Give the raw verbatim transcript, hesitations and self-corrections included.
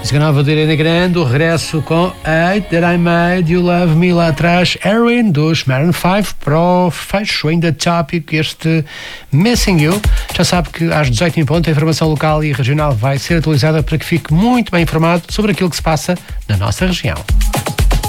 Música nova de Ariana Grande, o regresso com Hate That I Made You Love Me lá atrás, Erin dos Maroon cinco para o fecho ainda tópico este Missing You. Já sabe que às dezoito em ponto a informação local e regional vai ser atualizada para que fique muito bem informado sobre aquilo que se passa na nossa região.